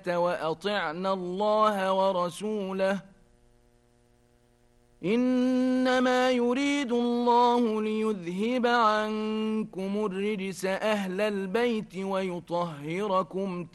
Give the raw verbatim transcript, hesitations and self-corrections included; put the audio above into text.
وأطعنا الله ورسوله إنما يريد الله ليذهب عنكم الرجس أهل البيت ويطهركم